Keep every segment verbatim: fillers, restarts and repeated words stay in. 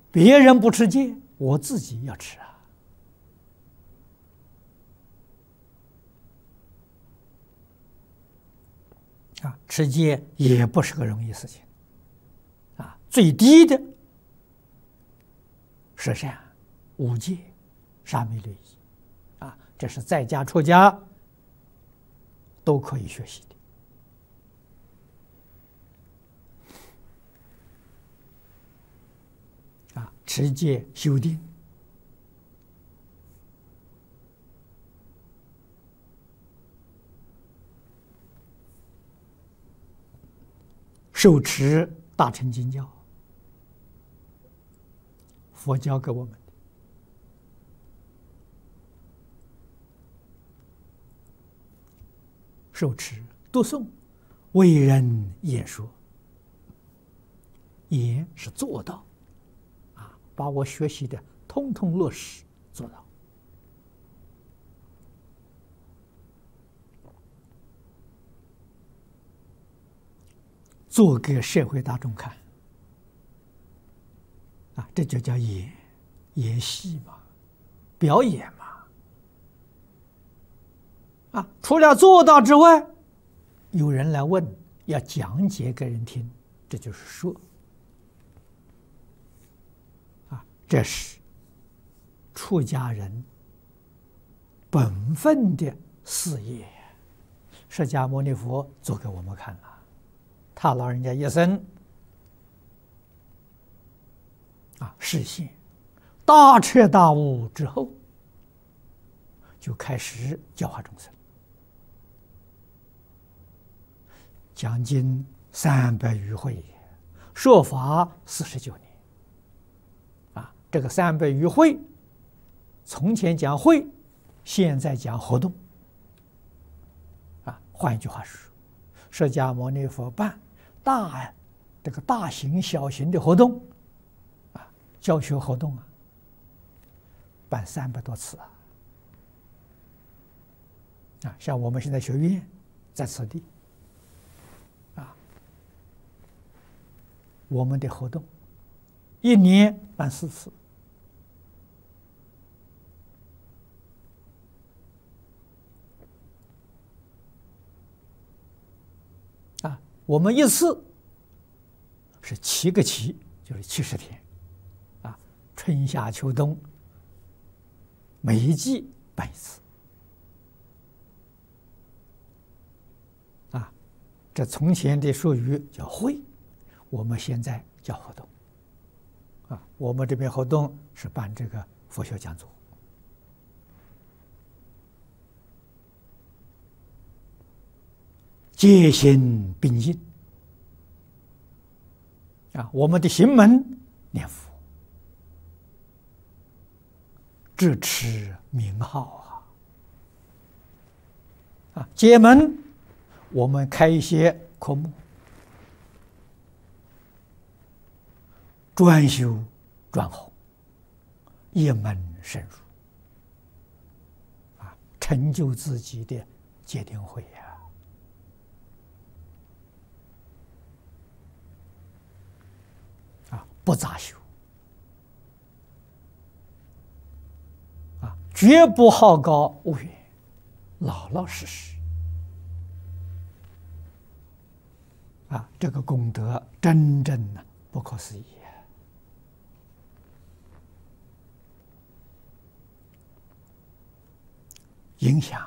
别人不持戒，我自己要持啊。啊，持戒也不是个容易事情。啊，最低的十善、五戒、沙弥律仪，啊，这是在家出家都可以学习的。啊，持戒修定，受持大乘经教，佛教给我们的。受持读诵，为人演说，言是做到，啊，把我学习的通通落实做到。做给社会大众看，啊，这就叫演演戏嘛，表演嘛。啊，除了做到之外，有人来问，要讲解给人听，这就是说。啊，这是出家人本分的事业，释迦牟尼佛做给我们看了。他老人家一生啊实现大彻大悟之后，就开始教化众生，讲经三百余会，说法四十九年。啊，这个三百余会，从前讲会，现在讲活动。啊，换一句话说，释迦牟尼佛办大这个大型、小型的活动，啊，教学活动啊，办三百多次啊，啊，像我们现在学院在此地，啊，我们的活动一年办四次，啊，我们一次是七个期，就是七十天，啊，春夏秋冬每一季办一次，啊，这从前的术语叫会，我们现在叫活动，啊，我们这边活动是办这个佛学讲座，戒心并进。啊，我们的行门念佛，智持名号啊，啊，戒门我们开一些科目，专修专弘，一门深入，啊，成就自己的戒定慧呀。不杂修，啊，绝不好高骛远，老老实实，啊，这个功德真正的不可思议啊！影响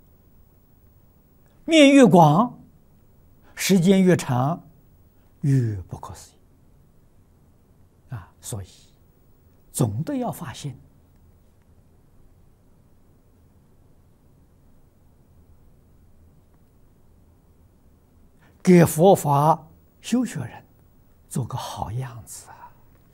面越广，时间越长，越不可思议。啊，所以总得要发现，给佛法修学人做个好样子啊！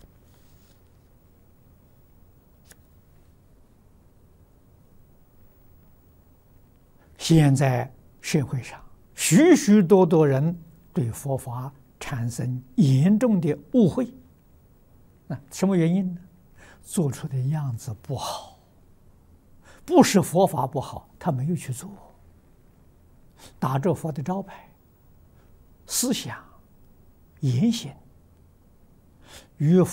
现在社会上许许多多人对佛法产生严重的误会。什么原因呢？做出的样子不好，不是佛法不好，他没有去做，打着佛的招牌，思想、言行与